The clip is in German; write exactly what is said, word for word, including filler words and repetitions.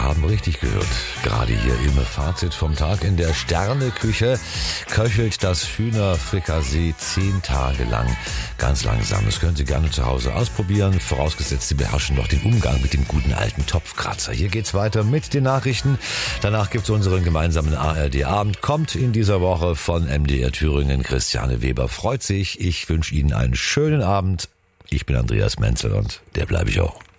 haben richtig gehört. Gerade hier im Fazit vom Tag in der Sterneküche köchelt das Hühnerfrikassee zehn Tage lang ganz langsam. Das können Sie gerne zu Hause ausprobieren, vorausgesetzt Sie beherrschen noch den Umgang mit dem guten alten Topfkratzer. Hier geht's weiter mit den Nachrichten. Danach gibt's unseren gemeinsamen A R D-Abend. Kommt in dieser Woche von M D R Thüringen. Christiane Weber freut sich. Ich wünsche Ihnen einen schönen Abend. Ich bin Andreas Menzel und der bleibe ich auch.